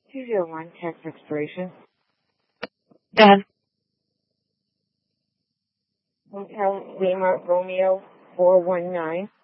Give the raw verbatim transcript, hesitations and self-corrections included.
two zero one text expiration. Done. Hotel Lima Romeo four one nine.